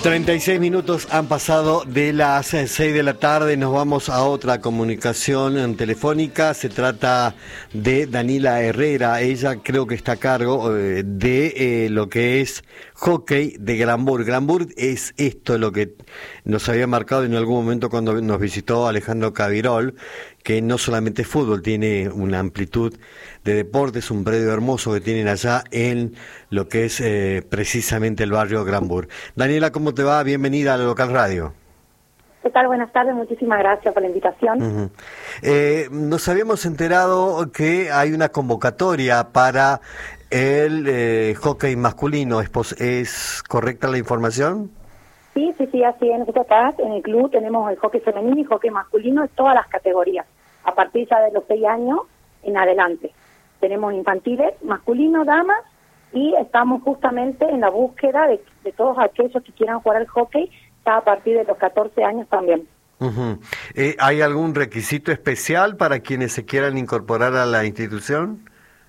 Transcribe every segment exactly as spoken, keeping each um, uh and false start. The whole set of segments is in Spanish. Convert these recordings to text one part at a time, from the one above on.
treinta y seis minutos han pasado de las seis de la tarde, nos vamos a otra comunicación telefónica. Se trata de Daniela Herrera, ella creo que está a cargo eh, de eh, lo que es hockey de Granburg. Granburg es esto lo que nos había marcado en algún momento cuando nos visitó Alejandro Cavirol, que no solamente es fútbol, tiene una amplitud de deportes, un predio hermoso que tienen allá en lo que es eh, precisamente el barrio Granburg. Daniela, ¿cómo te va? Bienvenida a la Local Radio. ¿Qué tal? Buenas tardes, muchísimas gracias por la invitación. Uh-huh. eh, nos habíamos enterado que hay una convocatoria para el eh, hockey masculino, ¿es, pos- ¿es correcta la información? Sí, sí, sí, así es. Nosotros acá en el club tenemos el hockey femenino y hockey masculino en todas las categorías, a partir ya de los seis años en adelante. Tenemos infantiles, masculinos, damas, y estamos justamente en la búsqueda de, de todos aquellos que quieran jugar al hockey, ya a partir de los catorce años también. Uh-huh. eh, ¿Hay algún requisito especial para quienes se quieran incorporar a la institución?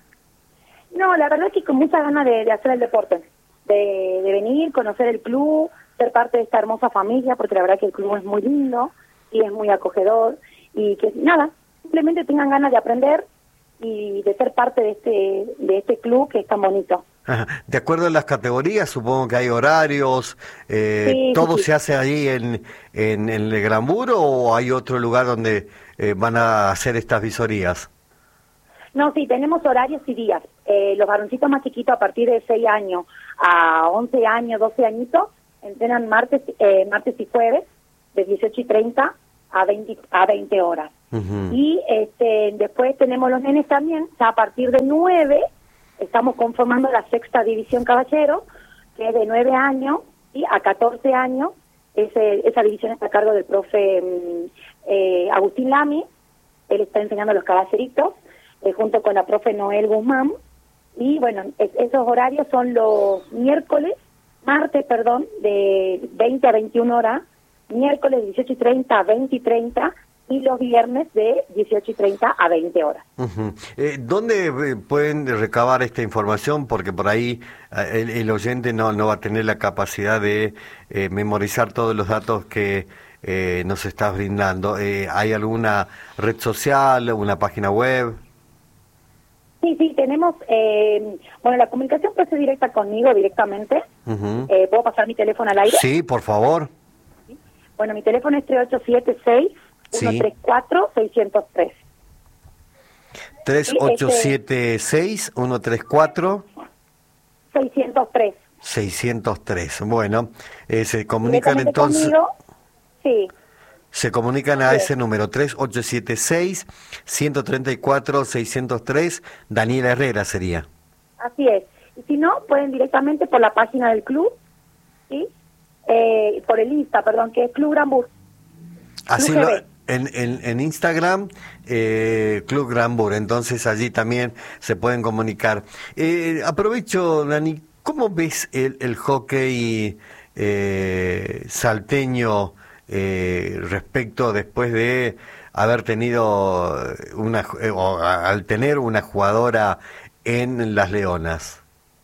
No, la verdad es que con muchas ganas de, de hacer el deporte, de, de venir, conocer el club, ser parte de esta hermosa familia, porque la verdad que el club es muy lindo y es muy acogedor, y que nada, simplemente tengan ganas de aprender y de ser parte de este de este club que es tan bonito. Ajá. De acuerdo a las categorías, supongo que hay horarios, eh, Sí, ¿todo sí, sí. se hace ahí en, en, en el Granburg o hay otro lugar donde eh, van a hacer estas visorías? No, sí, tenemos horarios y días. Eh, los varoncitos más chiquitos a partir de seis años a once años, doce añitos, entrenan martes eh, martes y jueves de dieciocho y treinta a veinte, a veinte horas. Uh-huh. Y este después tenemos los nenes también, ya a partir de nueve, estamos conformando la sexta división caballero, que es de nueve años y a catorce años. Ese, esa división está a cargo del profe eh, Agustín Lamy. Él está enseñando a los caballeritos, eh, junto con la profe Noel Guzmán. Y bueno, es, esos horarios son los miércoles, martes, perdón, de veinte a veintiuna horas, miércoles de dieciocho y treinta a veinte y treinta, y los viernes de dieciocho y treinta a veinte horas. Uh-huh. eh, ¿Dónde eh, pueden recabar esta información? Porque por ahí eh, el, el oyente no, no va a tener la capacidad de eh, memorizar todos los datos que eh, nos estás brindando. Eh, ¿Hay alguna red social, una página web? Sí, sí, tenemos, eh, bueno, la comunicación puede ser directa conmigo directamente. Uh-huh. eh, ¿Puedo pasar mi teléfono al aire? Sí, por favor. Bueno, mi teléfono es tres ocho siete seis, uno tres cuatro, seis cero tres. tres ocho siete seis, uno tres cuatro, seis cero tres. seiscientos tres. Bueno, eh, se comunican Directamente entonces... conmigo, sí. Se comunican a Sí. ese número tres ocho siete seis, uno tres cuatro, seis cero tres. Daniela Herrera sería. Así es. Y si no, pueden directamente por la página del club, ¿sí? Eh, por el Insta, perdón, que es Club Granburg. Así Club lo, G B. en, en, en Instagram, eh, Club Granburg, entonces allí también se pueden comunicar. Eh, aprovecho, Dani, ¿cómo ves el, el hockey eh, salteño eh, respecto después de haber tenido una, eh, o al tener una jugadora en Las Leonas?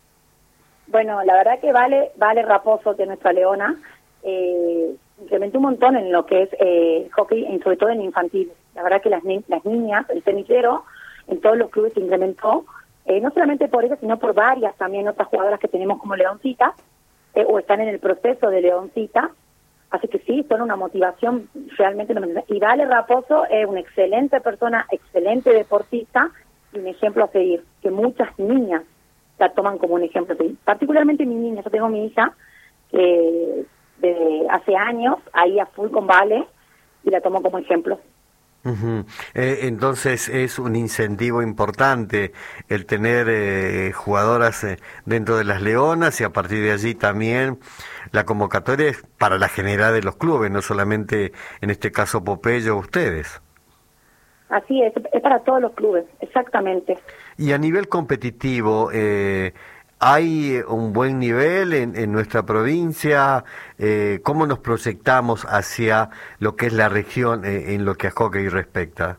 Bueno, la verdad que vale vale Raposo, que es nuestra leona, eh, incrementó un montón en lo que es eh, hockey, en, sobre todo en infantil. La verdad que las, ni- las niñas, el tenisero, en todos los clubes se incrementó, eh, no solamente por eso, sino por varias también otras jugadoras que tenemos como Leoncita, eh, o están en el proceso de Leoncita. Así que sí, son una motivación realmente. Y Vale Raposo es una excelente persona, excelente deportista y un ejemplo a seguir, que muchas niñas la toman como un ejemplo a seguir. Particularmente mi niña, yo tengo mi hija que desde hace años ahí a full con Vale y la tomo como ejemplo. Uh-huh. Eh, entonces es un incentivo importante el tener eh, jugadoras eh, dentro de las Leonas, y a partir de allí también la convocatoria es para la generalidad de los clubes, no solamente en este caso Popeye o ustedes. Así es, es para todos los clubes, exactamente. Y a nivel competitivo, eh, ¿hay un buen nivel en, en nuestra provincia? Eh, ¿Cómo nos proyectamos hacia lo que es la región eh, en lo que a hockey respecta?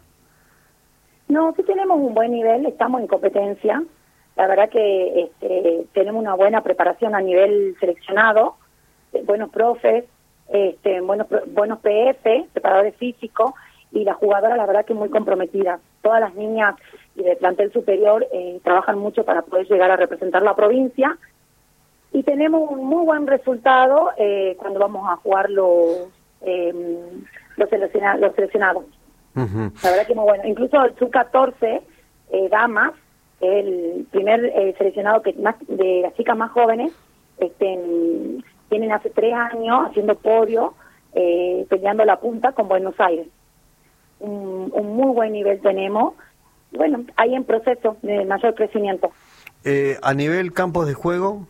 No, sí tenemos un buen nivel, estamos en competencia. La verdad que este, tenemos una buena preparación a nivel seleccionado. buenos profes, este, buenos buenos P F, preparadores físicos, y la jugadora la verdad que muy comprometida. Todas las niñas y del plantel superior eh, trabajan mucho para poder llegar a representar la provincia, y tenemos un muy buen resultado eh, cuando vamos a jugar los eh, los, selecciona, los seleccionados. Uh-huh. La verdad que muy bueno. Incluso el sub catorce, eh, damas, el primer eh, seleccionado que más de las chicas más jóvenes, este, tienen hace tres años haciendo podio, eh, peleando la punta con Buenos Aires. Un, un muy buen nivel tenemos. Bueno, hay en proceso de mayor crecimiento. Eh, a nivel campos de juego.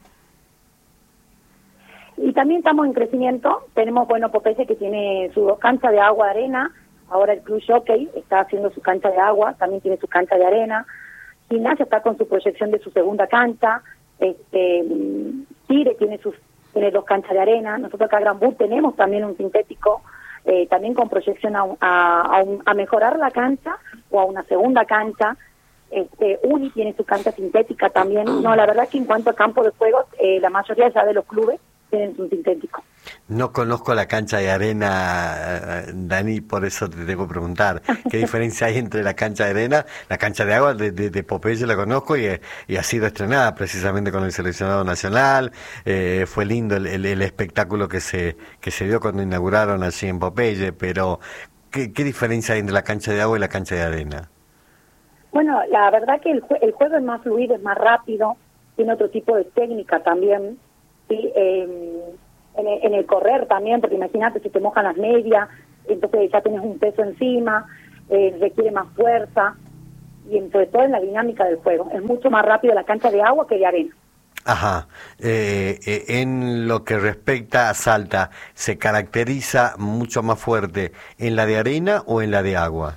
Y también estamos en crecimiento. Tenemos, bueno, Popeye, que tiene su dos canchas de agua, arena. Ahora el Club Jockey está haciendo su cancha de agua, también tiene su cancha de arena. Gimnasia está con su proyección de su segunda cancha. Este, Tigre tiene sus tiene dos canchas de arena. Nosotros acá en Gran Bus tenemos también un sintético, eh, también con proyección a, a, a, un, a mejorar la cancha o a una segunda cancha. Este, Uni tiene su cancha sintética también. No, la verdad que en cuanto a campo de juegos, eh, la mayoría ya de los clubes tienen un sintético. No conozco la cancha de arena, Dani, por eso te tengo que preguntar. ¿Qué diferencia hay entre la cancha de arena? La cancha de agua de, de, de Popeye la conozco y, y ha sido estrenada precisamente con el seleccionado nacional. Eh, fue lindo el, el, el espectáculo que se que se dio cuando inauguraron allí en Popeye, pero ¿qué, qué diferencia hay entre la cancha de agua y la cancha de arena? Bueno, la verdad que el, jue el juego es más fluido, es más rápido, tiene otro tipo de técnica también, ¿sí? Eh, En el, en el correr también, porque imagínate si te mojan las medias, entonces ya tienes un peso encima, eh, requiere más fuerza, y en, sobre todo en la dinámica del juego. Es mucho más rápido la cancha de agua que de arena. Ajá. Eh, eh, en lo que respecta a Salta, ¿se caracteriza mucho más fuerte en la de arena o en la de agua?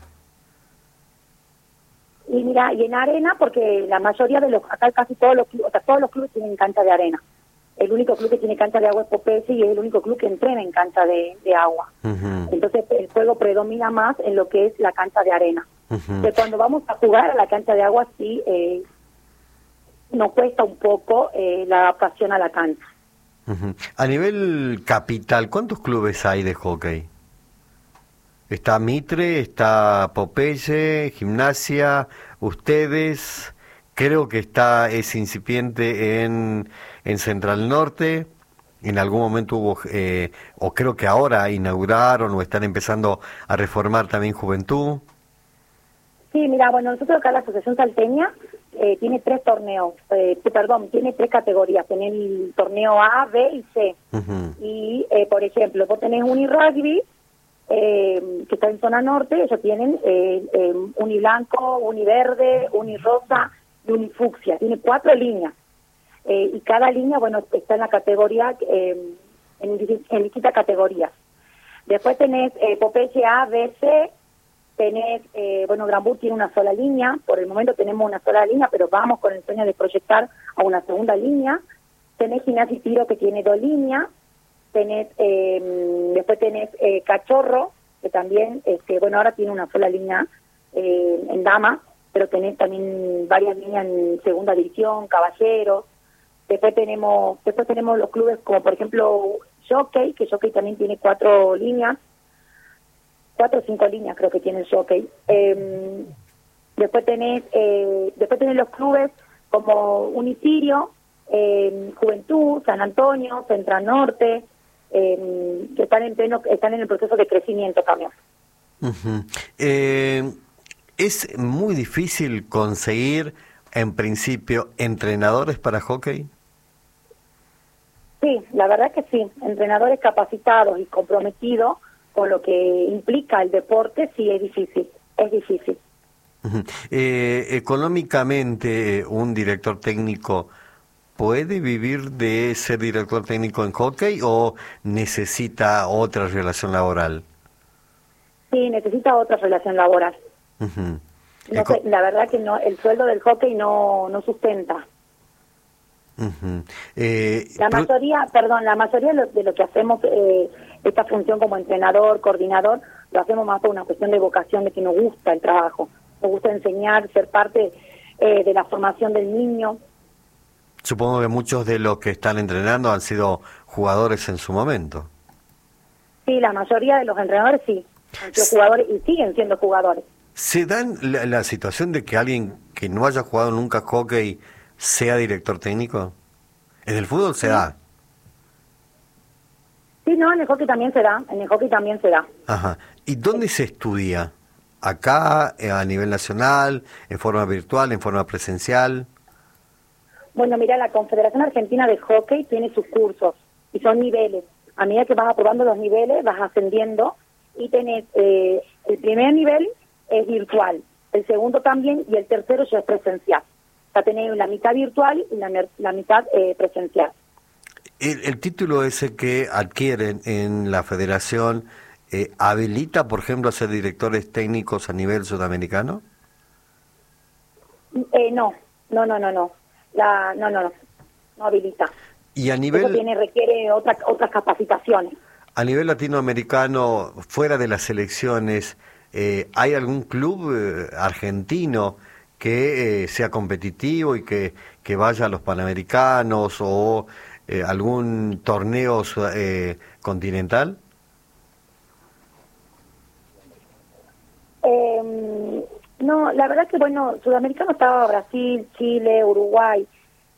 Y mira, y en arena, porque la mayoría de los, acá casi todos los clubes, o sea, todos los clubes tienen cancha de arena. El único club que tiene cancha de agua es Popeye y es el único club que entrena en cancha de, de agua. Uh-huh. Entonces el juego predomina más en lo que es la cancha de arena. Uh-huh. Que cuando vamos a jugar a la cancha de agua sí eh, nos cuesta un poco eh, la adaptación a la cancha. Uh-huh. A nivel capital, ¿cuántos clubes hay de hockey? Está Mitre, está Popeye, Gimnasia, ustedes... Creo que está es incipiente en, en Central Norte. En algún momento hubo, eh, o creo que ahora inauguraron o están empezando a reformar también Juventud. Sí, mira, bueno, nosotros acá la Asociación Salteña eh, tiene tres torneos, eh, perdón, tiene tres categorías. Tiene el torneo A, B y C. Uh-huh. Y, eh, por ejemplo, vos tenés Unirugby, eh, que está en zona norte, ellos tienen eh, eh, Uniblanco, Univerde, Unirosa, Unifucsia, tiene cuatro líneas, eh, y cada línea, bueno, está en la categoría, eh, en, en distintas categorías. Después tenés eh, Popeye A, B, C, tenés, eh, bueno, Gran Bus tiene una sola línea, por el momento tenemos una sola línea, pero vamos con el sueño de proyectar a una segunda línea. Tenés Gimnasia y Tiro, que tiene dos líneas, tenés, eh, después tenés eh, Cachorro, que también, este, bueno, ahora tiene una sola línea eh, en Dama, pero tenés también varias líneas en segunda división, Caballeros. Después tenemos después tenemos los clubes como, por ejemplo, Jockey, que Jockey también tiene cuatro líneas, cuatro o cinco líneas creo que tiene el Jockey. Eh, después tenés eh, después tenés los clubes como Unicirio, eh, Juventud, San Antonio, Central Norte, eh, que están en pleno, están en el proceso de crecimiento también. Uh-huh. eh... ¿Es muy difícil conseguir, en principio, entrenadores para hockey? Sí, la verdad que sí. Entrenadores capacitados y comprometidos con lo que implica el deporte, sí es difícil, es difícil. Uh-huh. Eh, económicamente, ¿un director técnico puede vivir de ser director técnico en hockey o necesita otra relación laboral? Sí, necesita otra relación laboral. Uh-huh. No sé, la verdad que no, el sueldo del hockey no no sustenta. Uh-huh. eh, la pero... mayoría, perdón, la mayoría de lo, de lo que hacemos, eh, esta función como entrenador, coordinador, lo hacemos más por una cuestión de vocación, de que nos gusta el trabajo, nos gusta enseñar, ser parte eh, de la formación del niño. Supongo que muchos de los que están entrenando han sido jugadores en su momento. Sí, la mayoría de los entrenadores sí, los jugadores y siguen siendo jugadores. ¿Se dan la, la situación de que alguien que no haya jugado nunca hockey sea director técnico? ¿En el fútbol se sí. da? Sí, no, en el hockey también se da, en el hockey también se da. Ajá. ¿Y dónde se estudia? ¿Acá, eh, a nivel nacional, en forma virtual, en forma presencial? Bueno, mira, la Confederación Argentina de Hockey tiene sus cursos y son niveles. A medida que vas aprobando los niveles, vas ascendiendo y tenés eh, el primer nivel es virtual, el segundo también y el tercero ya es presencial. O sea, tenés la mitad virtual y la, la mitad eh, presencial. El, el título ese que adquieren en la federación, eh, ¿habilita, por ejemplo, a ser directores técnicos a nivel sudamericano? Eh, no, no, no, no, no. La, no, no, no, no habilita. Y a nivel... Eso tiene, requiere otra, otras capacitaciones. A nivel latinoamericano, fuera de las elecciones, eh, ¿hay algún club eh, argentino que eh, sea competitivo y que, que vaya a los Panamericanos o eh, algún torneo eh, continental? Eh, no, la verdad que, bueno, sudamericano estaba Brasil, Chile, Uruguay,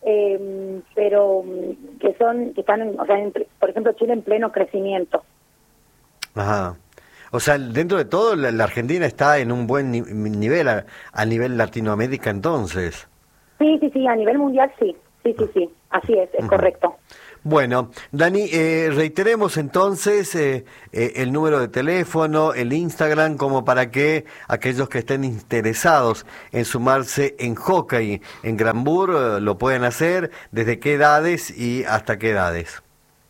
eh, pero que son, que están, en, o sea, en, por ejemplo, Chile en pleno crecimiento. Ajá. O sea, dentro de todo, la, la Argentina está en un buen ni nivel, a, a nivel Latinoamérica, entonces. Sí, sí, sí, a nivel mundial sí, sí, sí, sí, así es, es uh-huh. correcto. Bueno, Dani, eh, reiteremos entonces eh, eh, el número de teléfono, el Instagram, como para que aquellos que estén interesados en sumarse en hockey en Granbur eh, lo puedan hacer, desde qué edades y hasta qué edades.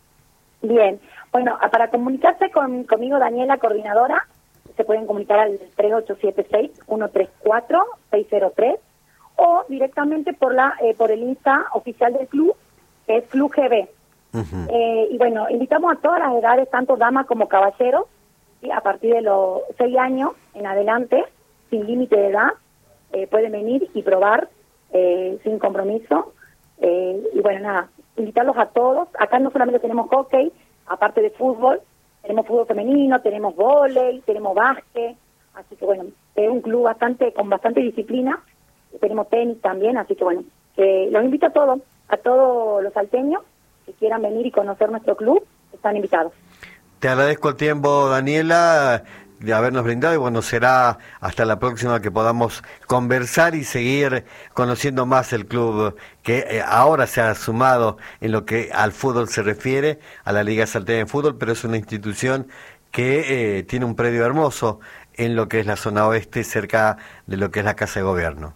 Bien, bueno, para comunicarse con, conmigo, Daniela, coordinadora, se pueden comunicar al tres ocho siete seis, uno tres cuatro, seis cero tres o directamente por la eh, por el Insta oficial del club, que es Club G B. Uh-huh. eh, y bueno, invitamos a todas las edades, tanto damas como caballeros, ¿sí? A partir de los seis años en adelante, sin límite de edad, eh, pueden venir y probar eh, sin compromiso. Eh, y bueno, nada, invitarlos a todos. Acá no solamente tenemos hockey, aparte de fútbol, tenemos fútbol femenino, tenemos vóley, tenemos básquet, así que bueno, es un club bastante con bastante disciplina. Tenemos tenis también, así que bueno, eh, los invito a todos, a todos los salteños que quieran venir y conocer nuestro club, están invitados. Te agradezco el tiempo, Daniela, de habernos brindado, y bueno, será hasta la próxima que podamos conversar y seguir conociendo más el club que eh, ahora se ha sumado en lo que al fútbol se refiere, a la Liga Salteña de Fútbol, pero es una institución que eh, tiene un predio hermoso en lo que es la zona oeste, cerca de lo que es la Casa de Gobierno.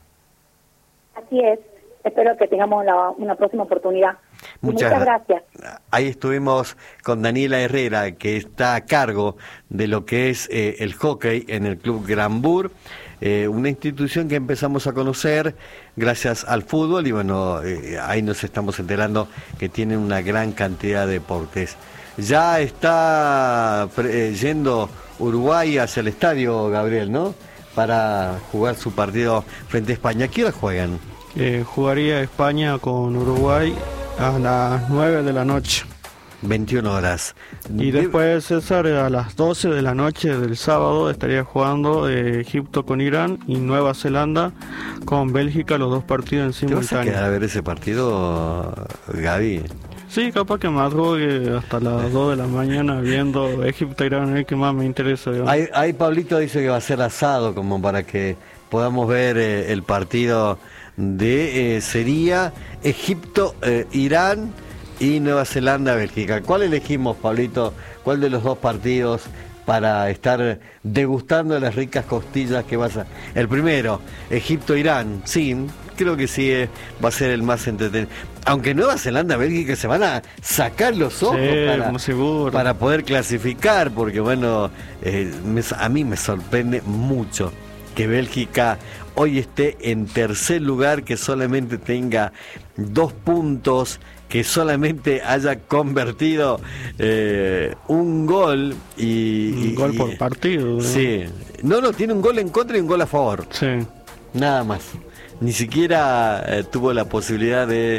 Así es, espero que tengamos la, una próxima oportunidad. Muchas, Muchas gracias. Ahí estuvimos con Daniela Herrera, que está a cargo de lo que es eh, el hockey en el Club Granbur, eh, una institución que empezamos a conocer gracias al fútbol, y bueno, eh, ahí nos estamos enterando que tiene una gran cantidad de deportes. Ya está eh, yendo Uruguay hacia el estadio, Gabriel, ¿no?, para jugar su partido frente a España. ¿A qué hora juegan? Eh, jugaría España con Uruguay a las nueve de la noche. veintiuna horas. Y después, César, a las doce de la noche del sábado estaría jugando eh, Egipto con Irán y Nueva Zelanda con Bélgica, los dos partidos en simultáneo. ¿Te vas a quedar a ver ese partido, Gaby? Sí, capaz que me arrogue hasta las dos de la mañana viendo Egipto-Irán, es el que más me interesa. Ahí, ahí Pablito dice que va a ser asado, como para que podamos ver eh, el partido de, eh, sería Egipto, eh, Irán y Nueva Zelanda, Bélgica. ¿Cuál elegimos, Pablito? ¿Cuál de los dos partidos para estar degustando de las ricas costillas que vas a...? El primero, Egipto-Irán, sí, creo que sí eh, va a ser el más entretenido. Aunque Nueva Zelanda, Bélgica se van a sacar los ojos sí, para, seguro. para poder clasificar, porque bueno, eh, me, a mí me sorprende mucho que Bélgica hoy esté en tercer lugar, que solamente tenga dos puntos, que solamente haya convertido eh, un gol y... Un y, gol y, por partido. ¿no? Sí. No, no, tiene un gol en contra y un gol a favor. Sí. Nada más. Ni siquiera eh, tuvo la posibilidad de,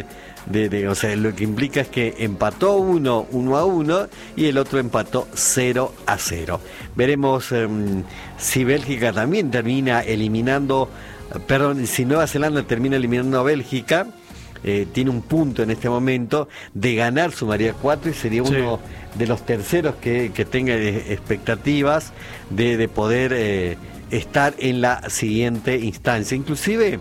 de, de, o sea, lo que implica es que empató uno, uno a uno, y el otro empató cero a cero. Veremos eh, si Bélgica también termina eliminando, perdón, si Nueva Zelanda termina eliminando a Bélgica. Eh, tiene un punto en este momento de ganar, sumaría cuatro y sería uno sí. de los terceros que, que tenga expectativas de, de poder eh, estar en la siguiente instancia. Inclusive,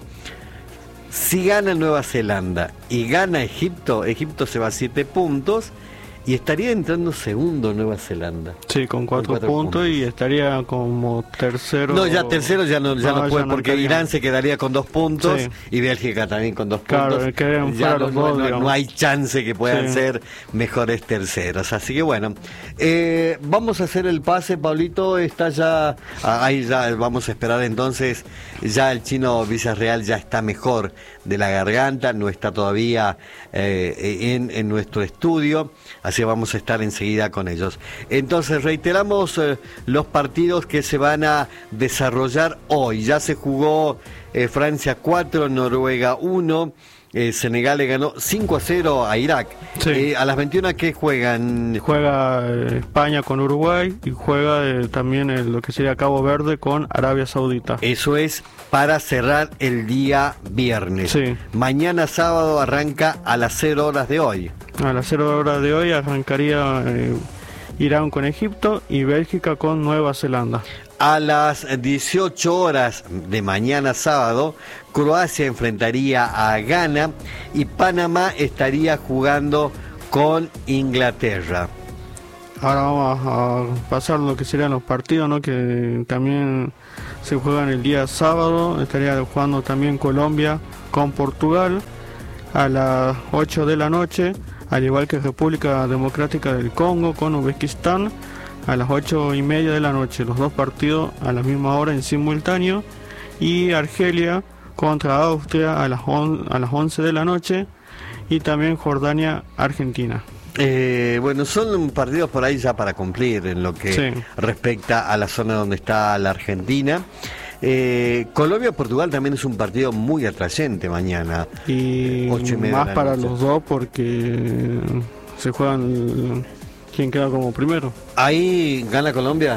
si gana Nueva Zelanda y gana Egipto, Egipto se va a siete puntos y estaría entrando segundo Nueva Zelanda. Sí, con cuatro, con cuatro puntos, puntos y estaría como tercero. No, ya tercero ya no, ya no, no puede, ya no porque estaría. Irán se quedaría con dos puntos sí. y Bélgica también con dos claro, puntos. Que ya no, dos, no, no hay chance que puedan sí. ser mejores terceros. Así que bueno, eh, vamos a hacer el pase, Pablito. Está ya, ahí ya vamos a esperar entonces. Ya el chino Villarreal ya está mejor de la garganta, no está todavía eh, en, en nuestro estudio. Así vamos a estar enseguida con ellos. Entonces reiteramos eh, los partidos que se van a desarrollar hoy. Ya se jugó eh, Francia cuatro, Noruega uno, eh, Senegal le ganó cinco a cero a Irak. Sí. Eh, a las veintiuna, ¿qué juegan? Juega eh, España con Uruguay y juega eh, también eh, lo que sería Cabo Verde con Arabia Saudita. Eso es para cerrar el día viernes. Sí. Mañana sábado arranca a las cero horas de hoy. A las cero horas de hoy arrancaría eh, Irán con Egipto y Bélgica con Nueva Zelanda. A las dieciocho horas de mañana sábado, Croacia enfrentaría a Ghana y Panamá estaría jugando con Inglaterra. Ahora vamos a pasar lo que serían los partidos, ¿no? Que también se juegan el día sábado. Estaría jugando también Colombia con Portugal a las ocho de la noche, al igual que República Democrática del Congo con Uzbekistán a las ocho y media de la noche, los dos partidos a la misma hora en simultáneo, y Argelia contra Austria a las, on, a las once de la noche, y también Jordania-Argentina. Eh, bueno, son partidos por ahí ya para cumplir en lo que sí. respecta a la zona donde está la Argentina. Eh, Colombia-Portugal también es un partido muy atrayente mañana. Y, y más para noche. Los dos porque se juegan quién queda como primero. ¿Ahí gana Colombia?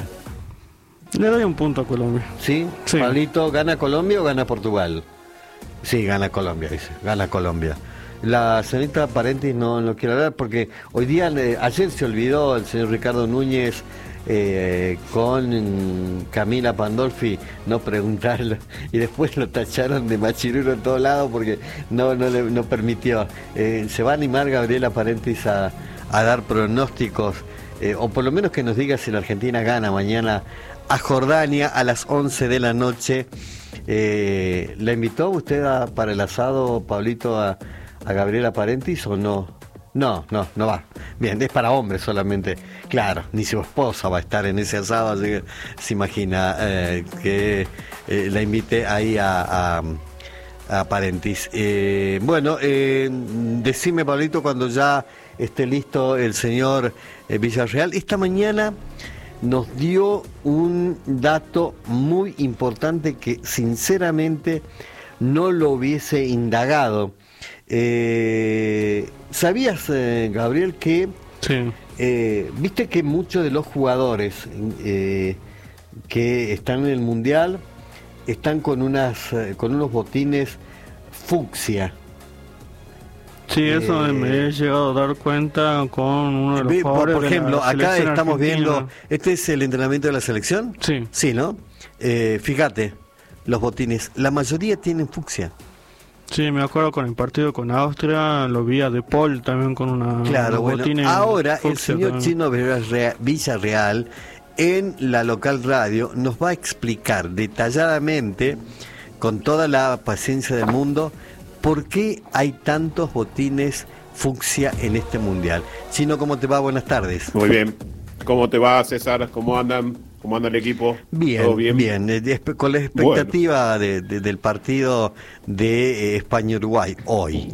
Le doy un punto a Colombia. ¿Sí? Sí. Pablito, ¿gana Colombia o gana Portugal? Sí, gana Colombia, dice. Gana Colombia. La señorita Parentis no, no quiere hablar porque hoy día, eh, ayer se olvidó el señor Ricardo Núñez eh, con Camila Pandolfi no preguntarlo y después lo tacharon de machirulo en todos lados porque no, no, le, no permitió. Eh, ¿Se va a animar Gabriela Parentis a, a dar pronósticos eh, o por lo menos que nos diga si la Argentina gana mañana a Jordania a las once de la noche? Eh, ¿La invitó usted a, para el asado, Pablito, a a Gabriela Parentis o no? No, no, no va. Bien, es para hombres solamente. Claro, ni su esposa va a estar en ese asado, así que se imagina eh, que eh, la invite ahí a, a, a Parentis. Eh, bueno, eh, decime, Pablito, cuando ya esté listo el señor eh, Villarreal. Esta mañana nos dio un dato muy importante que sinceramente no lo hubiese indagado. Eh, ¿Sabías, eh, Gabriel, que sí. eh, viste que muchos de los jugadores eh, que están en el Mundial están con unas eh, con unos botines fucsia? Sí, eso eh, me he llegado a dar cuenta con uno de los jugadores. Por ejemplo, de la acá estamos argentina. viendo, ¿este es el entrenamiento de la selección? Sí. Sí, ¿no? Eh, fíjate, los botines, la mayoría tienen fucsia. Sí, me acuerdo con el partido con Austria, lo vi a De Paul también con una... Claro, bueno, ahora el señor también. Chino Villarreal en la local radio nos va a explicar detalladamente, con toda la paciencia del mundo, por qué hay tantos botines fucsia en este mundial. Chino, ¿cómo te va? Buenas tardes. Muy bien. ¿Cómo te va, César? ¿Cómo andan? ¿Cómo anda el equipo? Bien, ¿todo bien? Bien, eh, con la expectativa bueno. de, de, del partido de eh, España-Uruguay hoy.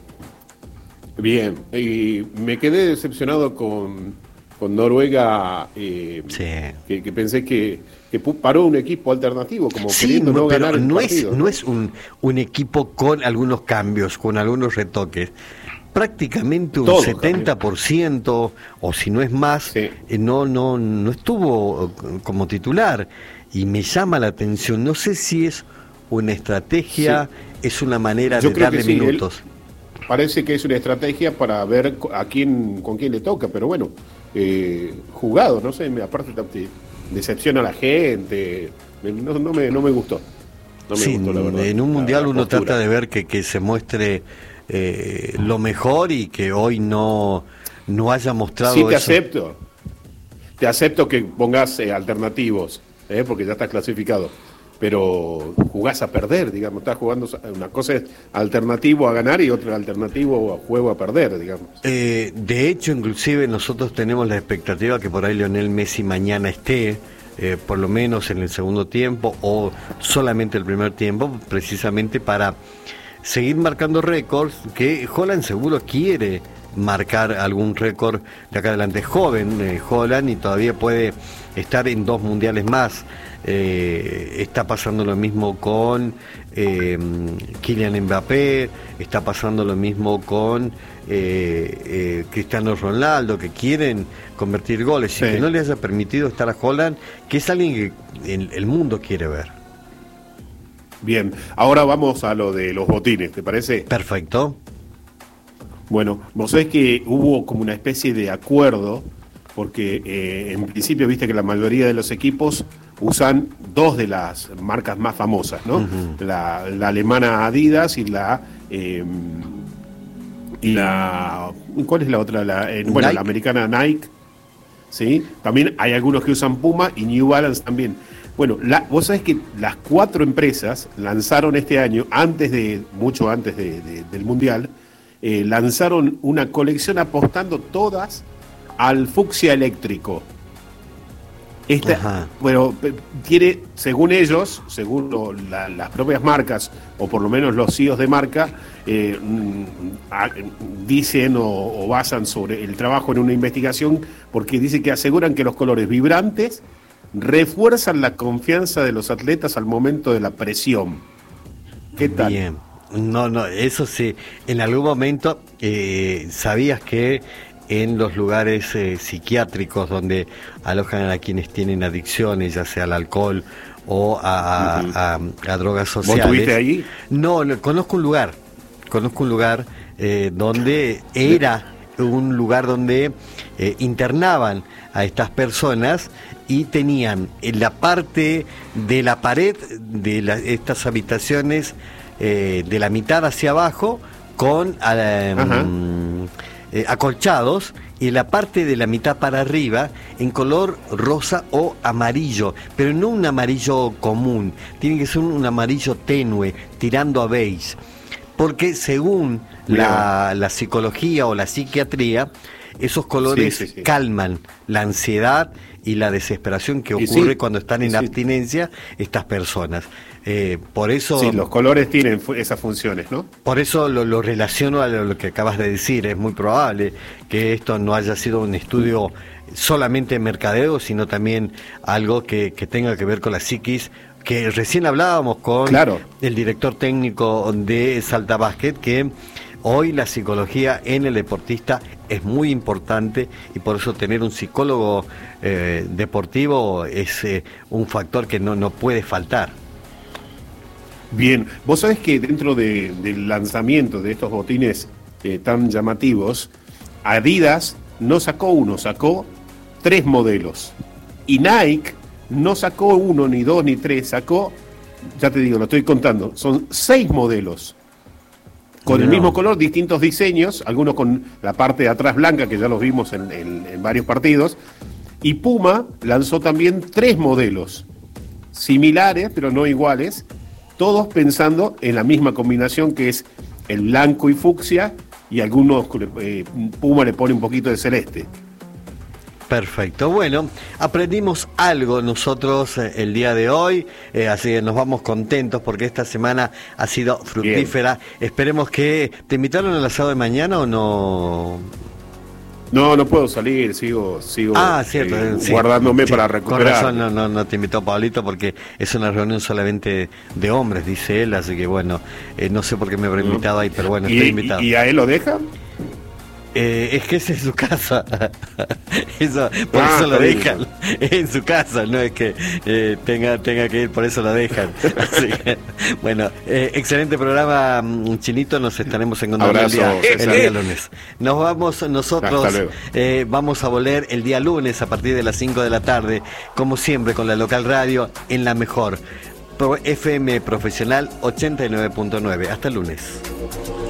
Bien, y me quedé decepcionado con, con Noruega, eh, sí. que, que pensé que, que paró un equipo alternativo, como sí, queriendo no pero ganar el no partido. Es, no es un, un equipo con algunos cambios, con algunos retoques. prácticamente un Todo setenta por ciento, o si no es más, sí. eh, no, no, no estuvo como titular. Y me llama la atención, no sé si es una estrategia, sí. es una manera Yo de creo darle que sí, minutos. Él, parece que es una estrategia para ver a quién, con quién le toca, pero bueno, eh, jugado, no sé, aparte te decepciona a la gente, no, no, me, no me gustó. No me sí, gustó, la verdad, en un mundial la, la uno postura. trata de ver que, que se muestre eh, lo mejor y que hoy no, no haya mostrado sí, te eso. acepto. Te acepto que pongas eh, alternativos, eh, porque ya estás clasificado. Pero jugás a perder, digamos. Estás jugando. Una cosa es alternativo a ganar y otra alternativo a juego a perder, digamos. Eh, de hecho, inclusive nosotros tenemos la expectativa que por ahí Lionel Messi mañana esté. Eh, por lo menos en el segundo tiempo o solamente el primer tiempo, precisamente para seguir marcando récords, que Haaland seguro quiere marcar algún récord de acá adelante. Es joven eh, Haaland y todavía puede estar en dos mundiales más. Eh, está pasando lo mismo con eh, Kylian Mbappé, está pasando lo mismo con eh, eh, Cristiano Ronaldo, que quieren convertir goles sí. y que no le haya permitido estar a Haaland, que es alguien que el, el mundo quiere ver. Bien, ahora vamos a lo de los botines, ¿te parece? Perfecto. Bueno, vos sabés que hubo como una especie de acuerdo, porque eh, en principio viste que la mayoría de los equipos usan dos de las marcas más famosas, ¿no? Uh-huh. La, la alemana Adidas y la... Eh, y la... ¿Cuál es la otra? La, eh, bueno, la americana Nike, ¿sí? También hay algunos que usan Puma y New Balance también. Bueno, la, vos sabés que las cuatro empresas lanzaron este año, antes de, mucho antes de, de, del Mundial, eh, lanzaron una colección apostando todas al fucsia eléctrico. Esta, bueno, tiene, según ellos, según lo, la, las propias marcas, o por lo menos los C E Os de marca, eh, a, dicen o, o basan sobre el trabajo en una investigación, porque dice que aseguran que los colores vibrantes refuerzan la confianza de los atletas al momento de la presión. ¿Qué tal? Bien, no, no, eso sí, en algún momento eh, sabías que en los lugares eh, psiquiátricos donde alojan a quienes tienen adicciones, ya sea al alcohol o a, uh-huh. a, a, a drogas sociales. ¿Vos estuviste ahí? No, no, conozco un lugar, conozco un lugar eh, donde era un lugar donde eh, internaban a estas personas y tenían en la parte de la pared de la, estas habitaciones eh, de la mitad hacia abajo con eh, eh, acolchados y la parte de la mitad para arriba en color rosa o amarillo, pero no un amarillo común, tiene que ser un amarillo tenue, tirando a beige, porque según la, la psicología o la psiquiatría, esos colores sí, sí, sí. calman la ansiedad y la desesperación que ocurre sí, cuando están en sí. abstinencia estas personas. Eh, por eso... Sí, los colores tienen fu- esas funciones, ¿no? Por eso lo, lo relaciono a lo, lo que acabas de decir. Es muy probable que esto no haya sido un estudio solamente de mercadeo, sino también algo que, que tenga que ver con la psiquis, que recién hablábamos con claro. el director técnico de Salta Basket, que hoy la psicología en el deportista es muy importante y por eso tener un psicólogo eh, deportivo es eh, un factor que no, no puede faltar. Bien, vos sabés que dentro de, del lanzamiento de estos botines eh, tan llamativos, Adidas no sacó uno, sacó tres modelos. Y Nike no sacó uno, ni dos, ni tres, sacó, ya te digo, lo estoy contando, son seis modelos. Con no. el mismo color, distintos diseños, algunos con la parte de atrás blanca, que ya los vimos en, en, en varios partidos. Y Puma lanzó también tres modelos, similares, pero no iguales, todos pensando en la misma combinación que es el blanco y fucsia, y algunos, eh, Puma le pone un poquito de celeste. Perfecto, bueno, aprendimos algo nosotros eh, el día de hoy, eh, así que nos vamos contentos porque esta semana ha sido fructífera. Bien. Esperemos que... ¿Te invitaron al asado de mañana o no? No, no puedo salir, sigo sigo ah, cierto, eh, sí, guardándome sí, para recuperar. Con razón, no, no, no te invitó Pablito porque es una reunión solamente de hombres, dice él, así que bueno, eh, no sé por qué me habrá invitado ahí, pero bueno, estoy ¿Y, invitado. ¿Y a él lo dejan? Eh, es que es en su casa. Eso, por Ah, eso lo está bien. dejan. Es en su casa, no es que eh, tenga tenga que ir, por eso lo dejan. Así que, bueno, eh, excelente programa, mm, Chinito. Nos estaremos encontrando el Abrazo, día, el César. día lunes. Nos vamos nosotros. Hasta luego. eh, vamos a volver el día lunes a partir de las cinco de la tarde, como siempre, con la local radio en la mejor Pro- F M Profesional ochenta y nueve punto nueve. Hasta el lunes.